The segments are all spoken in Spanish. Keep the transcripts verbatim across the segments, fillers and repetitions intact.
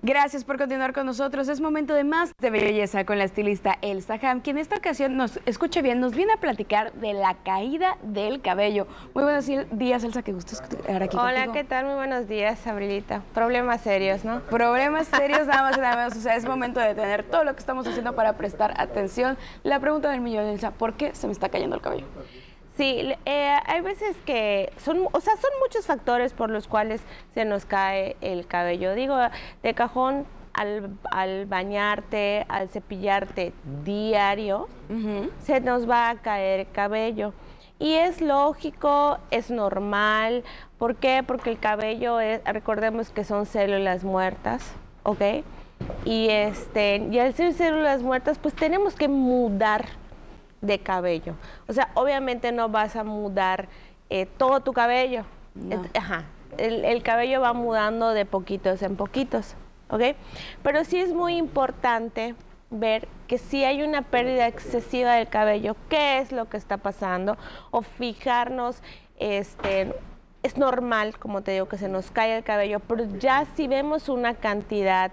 Gracias por continuar con nosotros. Es momento de más de belleza con la estilista Elsa Ham, quien en esta ocasión, nos escuche bien, nos viene a platicar de la caída del cabello. Muy buenos días, Elsa, qué gusto estar aquí Hola, contigo. ¿qué tal? Muy buenos días, Abrilita. Problemas serios, ¿no? Problemas serios, nada más y nada menos. O sea, es momento de tener todo lo que estamos haciendo para prestar atención. La pregunta del millón, Elsa, ¿por qué se me está cayendo el cabello? Sí, eh, hay veces que son, o sea, son muchos factores por los cuales se nos cae el cabello. Digo, de cajón, al, al bañarte, al cepillarte diario, uh-huh. se nos va a caer el cabello. Y es lógico, es normal. ¿Por qué? Porque el cabello, es, recordemos que son células muertas, ¿ok? Y, este, y al ser células muertas, pues tenemos que mudar de cabello. O sea, obviamente no vas a mudar eh, todo tu cabello. No. Ajá. El, el cabello va mudando de poquitos en poquitos, ¿ok? Pero sí es muy importante ver que si hay una pérdida excesiva del cabello, qué es lo que está pasando, o fijarnos, este, es normal, como te digo, que se nos caiga el cabello, pero ya si vemos una cantidad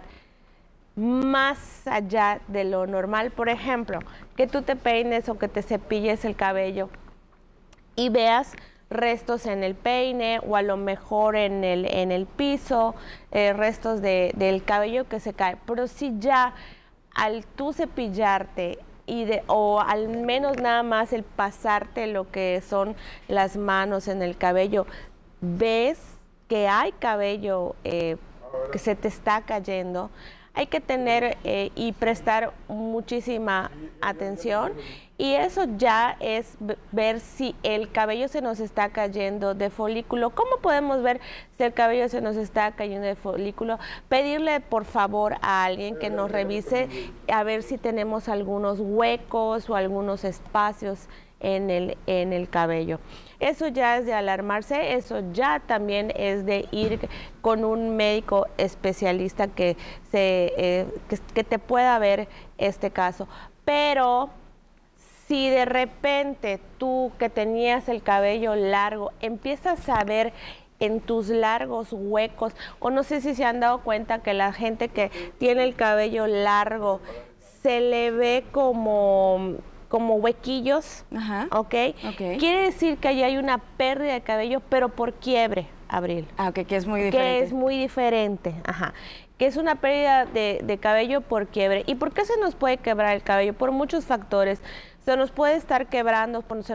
más allá de lo normal, por ejemplo, que tú te peines o que te cepilles el cabello y veas restos en el peine o a lo mejor en el, en el piso, eh, restos de, del cabello que se cae, pero si ya al tú cepillarte y de, o al menos nada más el pasarte lo que son las manos en el cabello, ves que hay cabello eh, que se te está cayendo, hay que tener eh, y prestar muchísima atención, y eso ya es ver si el cabello se nos está cayendo de folículo. ¿Cómo podemos ver si el cabello se nos está cayendo de folículo? Pedirle por favor a alguien que nos revise a ver si tenemos algunos huecos o algunos espacios en el, en el cabello. Eso ya es de alarmarse, eso ya también es de ir con un médico especialista que, se, eh, que, que te pueda ver este caso. Pero si de repente tú que tenías el cabello largo empiezas a ver en tus largos huecos, o no sé si se han dado cuenta que la gente que tiene el cabello largo se le ve como... como huequillos, ajá, ¿okay? ¿ok? Quiere decir que ahí hay una pérdida de cabello, pero por quiebre, Abril. Ah, ok, que es muy diferente. Que es muy diferente, ajá. Que es una pérdida de, de cabello por quiebre. ¿Y por qué se nos puede quebrar el cabello? Por muchos factores. Se nos puede estar quebrando, por, se